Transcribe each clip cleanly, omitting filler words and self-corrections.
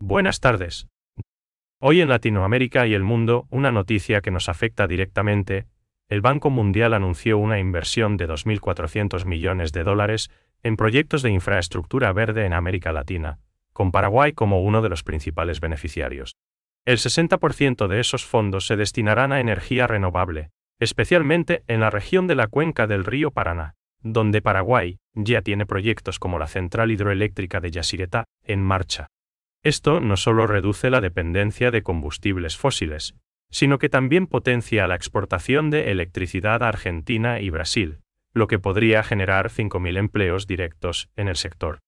Buenas tardes. Hoy en Latinoamérica y el mundo, una noticia que nos afecta directamente. El Banco Mundial anunció una inversión de 2.400 millones de dólares en proyectos de infraestructura verde en América Latina, con Paraguay como uno de los principales beneficiarios. El 60% de esos fondos se destinarán a energía renovable, especialmente en la región de la cuenca del río Paraná, donde Paraguay ya tiene proyectos como la central hidroeléctrica de Yacyretá en marcha. Esto no solo reduce la dependencia de combustibles fósiles, sino que también potencia la exportación de electricidad a Argentina y Brasil, lo que podría generar 5.000 empleos directos en el sector.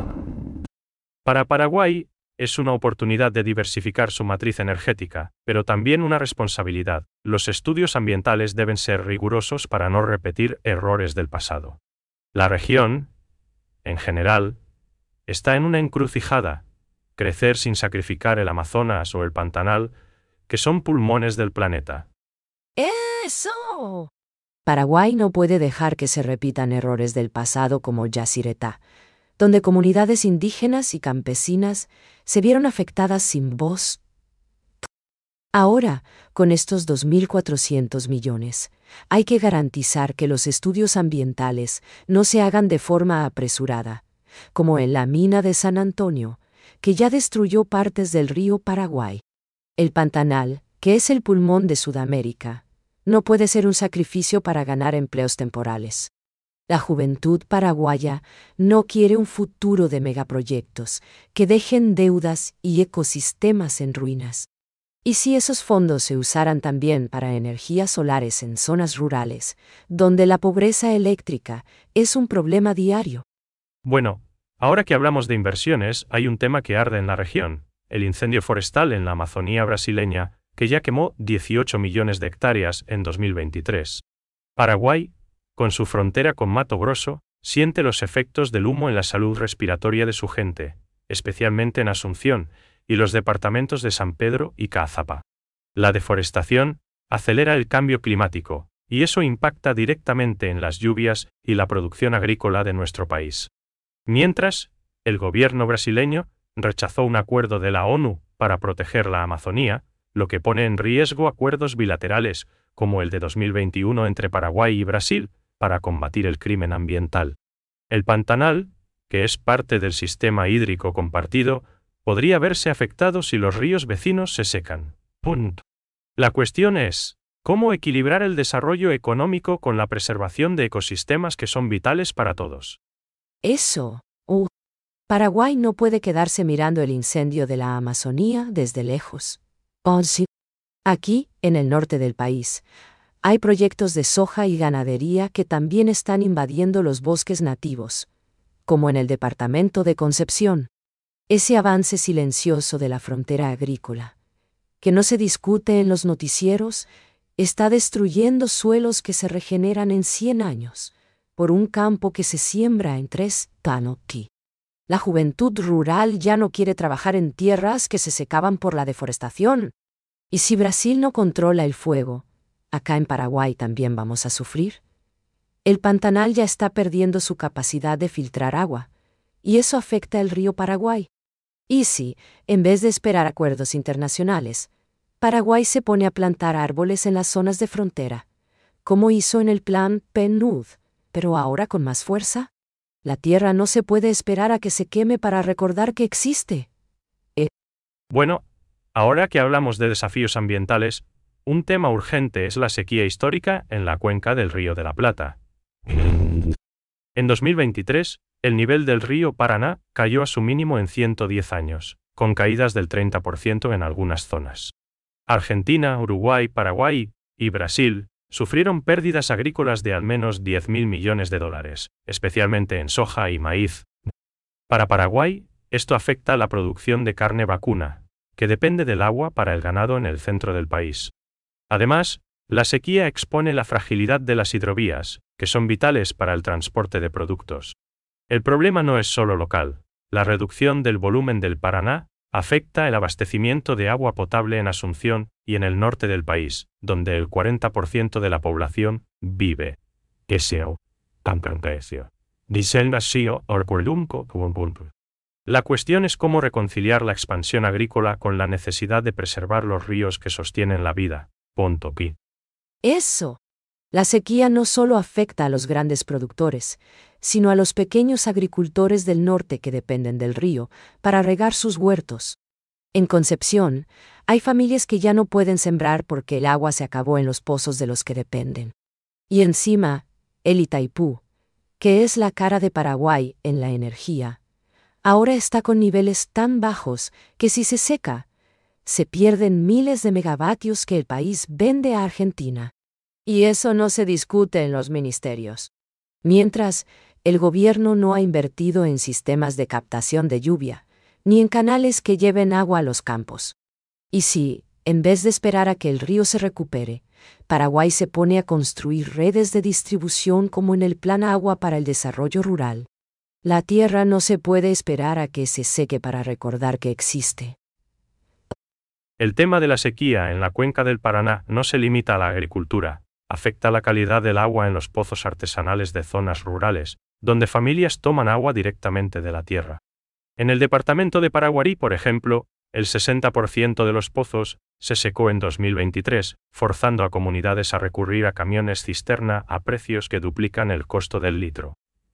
Para Paraguay, es una oportunidad de diversificar su matriz energética, pero también una responsabilidad. Los estudios ambientales deben ser rigurosos para no repetir errores del pasado. La región, en general, está en una encrucijada: crecer sin sacrificar el Amazonas o el Pantanal, que son pulmones del planeta. ¡Eso! Paraguay no puede dejar que se repitan errores del pasado como Yacyretá, donde comunidades indígenas y campesinas se vieron afectadas sin voz. Ahora, con estos 2.400 millones, hay que garantizar que los estudios ambientales no se hagan de forma apresurada, como en la mina de San Antonio, que ya destruyó partes del río Paraguay. El Pantanal, que es el pulmón de Sudamérica, no puede ser un sacrificio para ganar empleos temporales. La juventud paraguaya no quiere un futuro de megaproyectos que dejen deudas y ecosistemas en ruinas. ¿Y si esos fondos se usaran también para energías solares en zonas rurales, donde la pobreza eléctrica es un problema diario? Bueno, ahora que hablamos de inversiones, hay un tema que arde en la región: el incendio forestal en la Amazonía brasileña, que ya quemó 18 millones de hectáreas en 2023. Paraguay, con su frontera con Mato Grosso, siente los efectos del humo en la salud respiratoria de su gente, especialmente en Asunción y los departamentos de San Pedro y Caazapá. La deforestación acelera el cambio climático, y eso impacta directamente en las lluvias y la producción agrícola de nuestro país. Mientras, el gobierno brasileño rechazó un acuerdo de la ONU para proteger la Amazonía, lo que pone en riesgo acuerdos bilaterales, como el de 2021 entre Paraguay y Brasil, para combatir el crimen ambiental. El Pantanal, que es parte del sistema hídrico compartido, podría verse afectado si los ríos vecinos se secan. La cuestión es, ¿cómo equilibrar el desarrollo económico con la preservación de ecosistemas que son vitales para todos? Eso. Paraguay no puede quedarse mirando el incendio de la Amazonía desde lejos. Sí. Aquí, en el norte del país, hay proyectos de soja y ganadería que también están invadiendo los bosques nativos, como en el departamento de Concepción. Ese avance silencioso de la frontera agrícola, que no se discute en los noticieros, está destruyendo suelos que se regeneran en 100 años, por un campo que se siembra en 3 tanoki. La juventud rural ya no quiere trabajar en tierras que se secaban por la deforestación. Y si Brasil no controla el fuego, acá en Paraguay también vamos a sufrir. El Pantanal ya está perdiendo su capacidad de filtrar agua, y eso afecta al río Paraguay. Y si, en vez de esperar acuerdos internacionales, Paraguay se pone a plantar árboles en las zonas de frontera, como hizo en el plan PNUD, pero ahora con más fuerza, la tierra no se puede esperar a que se queme para recordar que existe. Bueno, ahora que hablamos de desafíos ambientales, un tema urgente es la sequía histórica en la cuenca del Río de la Plata. En 2023, el nivel del río Paraná cayó a su mínimo en 110 años, con caídas del 30% en algunas zonas. Argentina, Uruguay, Paraguay y Brasil sufrieron pérdidas agrícolas de al menos 10.000 millones de dólares, especialmente en soja y maíz. Para Paraguay, esto afecta a la producción de carne vacuna, que depende del agua para el ganado en el centro del país. Además, la sequía expone la fragilidad de las hidrovías, que son vitales para el transporte de productos. El problema no es solo local. La reducción del volumen del Paraná afecta el abastecimiento de agua potable en Asunción y en el norte del país, donde el 40% de la población vive. La cuestión es cómo reconciliar la expansión agrícola con la necesidad de preservar los ríos que sostienen la vida. Punto pi. Eso. La sequía no solo afecta a los grandes productores, sino a los pequeños agricultores del norte que dependen del río para regar sus huertos. En Concepción, hay familias que ya no pueden sembrar porque el agua se acabó en los pozos de los que dependen. Y encima, el Itaipú, que es la cara de Paraguay en la energía, ahora está con niveles tan bajos que si se seca, se pierden miles de megavatios que el país vende a Argentina. Y eso no se discute en los ministerios. Mientras, el gobierno no ha invertido en sistemas de captación de lluvia, ni en canales que lleven agua a los campos. Y si, en vez de esperar a que el río se recupere, Paraguay se pone a construir redes de distribución como en el Plan Agua para el Desarrollo Rural, la tierra no se puede esperar a que se seque para recordar que existe. El tema de la sequía en la cuenca del Paraná no se limita a la agricultura, afecta la calidad del agua en los pozos artesanales de zonas rurales, donde familias toman agua directamente de la tierra. En el departamento de Paraguarí, por ejemplo, el 60% de los pozos se secó en 2023, forzando a comunidades a recurrir a camiones cisterna a precios que duplican el costo del litro.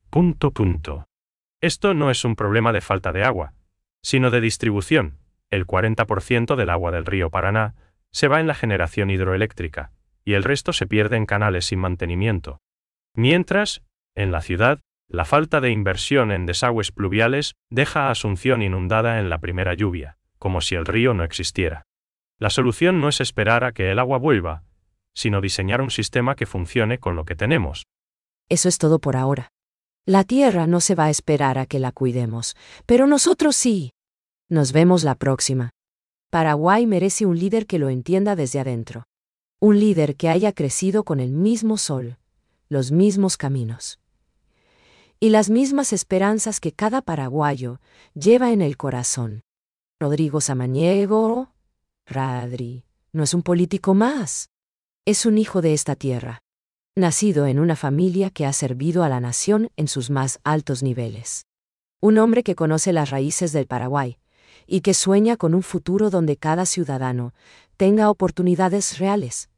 Esto no es un problema de falta de agua, sino de distribución. El 40% del agua del río Paraná se va en la generación hidroeléctrica, y el resto se pierde en canales sin mantenimiento. Mientras, en la ciudad, la falta de inversión en desagües pluviales deja a Asunción inundada en la primera lluvia, como si el río no existiera. La solución no es esperar a que el agua vuelva, sino diseñar un sistema que funcione con lo que tenemos. Eso es todo por ahora. La tierra no se va a esperar a que la cuidemos, pero nosotros sí. Nos vemos la próxima. Paraguay merece un líder que lo entienda desde adentro. Un líder que haya crecido con el mismo sol, los mismos caminos y las mismas esperanzas que cada paraguayo lleva en el corazón. Rodrigo Samaniego, Radri, no es un político más. Es un hijo de esta tierra, nacido en una familia que ha servido a la nación en sus más altos niveles. Un hombre que conoce las raíces del Paraguay y que sueña con un futuro donde cada ciudadano tenga oportunidades reales.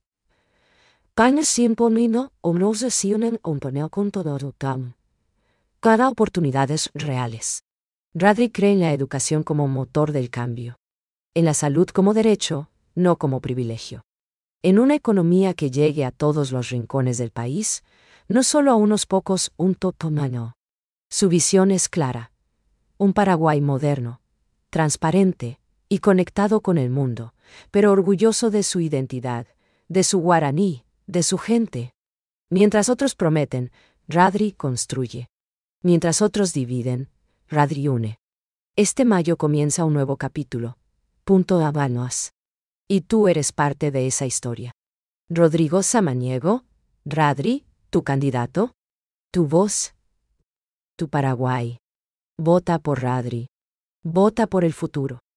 Cada oportunidades reales. Radri cree en la educación como motor del cambio. En la salud como derecho, no como privilegio. En una economía que llegue a todos los rincones del país, no solo a unos pocos, un totomano. Su visión es clara. Un Paraguay moderno, transparente y conectado con el mundo, pero orgulloso de su identidad, de su guaraní, de su gente. Mientras otros prometen, Radri construye. Mientras otros dividen, Radri une. Este mayo comienza un nuevo capítulo. Habanos. Y tú eres parte de esa historia. Rodrigo Samaniego, Radri, tu candidato, tu voz, tu Paraguay. Vota por Radri. Vota por el futuro.